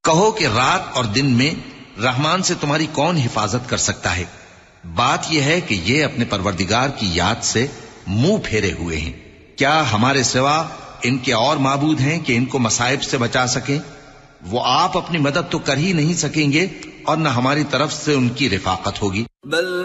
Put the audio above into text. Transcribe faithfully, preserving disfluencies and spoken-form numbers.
कहो कि रात और दिन में रहमान से तुम्हारी कौन हिफाजत कर सकता है। बात यह है कि ये अपने परवरदिगार की याद से मुंह फेरे हुए हैं। क्या हमारे सिवा इनके और माबूद हैं कि इनको मसाइब से बचा सकें? वो आप अपनी मदद तो कर ही नहीं सकेंगे और न हमारी तरफ से उनकी रिफाकत होगी। बल